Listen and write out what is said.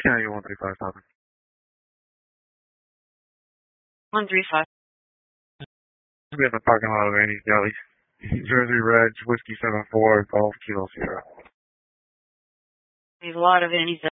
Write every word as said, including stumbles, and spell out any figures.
County one three five stopping. one three five. We have a parking lot of Andy's Deli. Jersey Reg, Whiskey seven four, Golf Kilo Sierra. We have a lot of Annie's